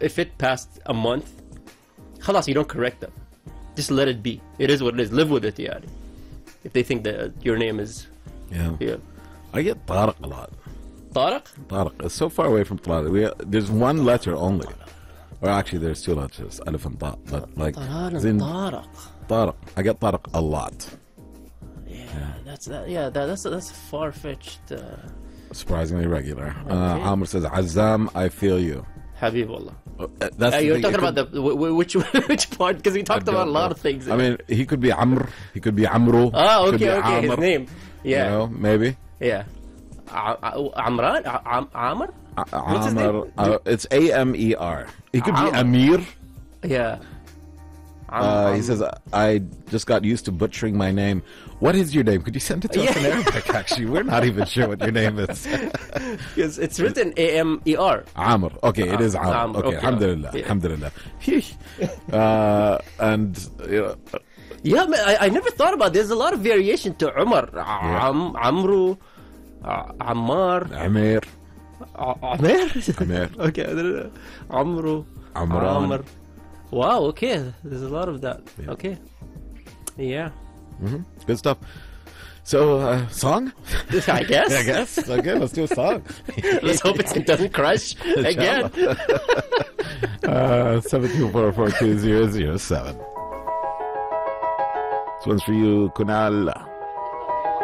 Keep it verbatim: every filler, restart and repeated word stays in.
if it passed a month, خلاص, you don't correct them. Just let it be. It is what it is. Live with it, yeah. If they think that your name is... Yeah. yeah. I get Tariq a lot. Tariq? Tariq. It's so far away from Tariq. We, there's one letter only. Or actually, there's two letters. Alif and Ta. But like... Tariq. Tariq. I get Tariq a lot. Yeah, yeah. that's that. Yeah, that, that's that's far-fetched. Uh... Surprisingly regular. Okay. Uh, Amr says, Azam, I feel you. Habib wallah. Uh, that's uh, the you're thing. talking It about could, the w- which which part? Because we talked about a lot know. of things. I mean, he could be Amr. He could be Amro. Ah, could okay, be okay. Amr, His name. Yeah. You know, maybe. Yeah. A- A- Amran? A- Am- Amr? A- What's his Amr. name? Uh, it's A M E R. He could Amr. be Amir. Yeah. Am- Uh, he Am- says, I just got used to butchering my name. What is your name? Could you send it to us in Yeah. Arabic, actually? We're not even sure what your name is. Because it's written A M E R. Amr. Okay, it is Amr. Amr, Okay, okay. alhamdulillah. Yeah. Alhamdulillah. uh, and, you know, Yeah, man, I, I never thought about this. There's a lot of variation to Umar. Am- Amru. uh, Ammar. Amir. A- Amir? Amir. Okay. I don't know. Amru. Amran. Amr. Wow, okay. There's a lot of that. Yeah. Okay. Yeah. Mm-hmm. Good stuff. So, uh, song? I guess. I guess. Okay, let's do a song. Let's hope it doesn't crash again. uh, seven two four four two zero zero seven. This one's for you, Kunal.